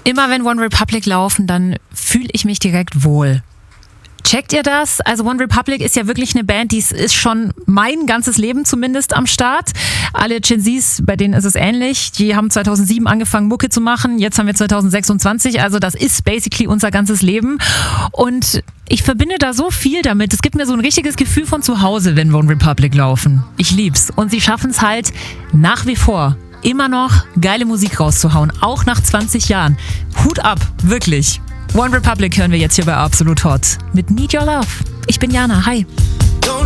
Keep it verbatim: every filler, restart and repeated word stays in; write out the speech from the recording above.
Immer wenn One Republic laufen, dann fühle ich mich direkt wohl. Checkt ihr das? Also One Republic ist ja wirklich eine Band, die ist schon mein ganzes Leben zumindest am Start. Alle Gen Zs, bei denen ist es ähnlich. Die haben zweitausendsieben angefangen, Mucke zu machen. Jetzt haben wir zweitausendsechsundzwanzig. Also das ist basically unser ganzes Leben. Und ich verbinde da so viel damit. Es gibt mir so ein richtiges Gefühl von zu Hause, wenn One Republic laufen. Ich lieb's. Und sie schaffen es halt nach wie vor, immer noch geile Musik rauszuhauen. Auch nach zwanzig Jahren. Hut ab, wirklich. One Republic hören wir jetzt hier bei Absolut Hot mit Need Your Love. Ich bin Jana, hi.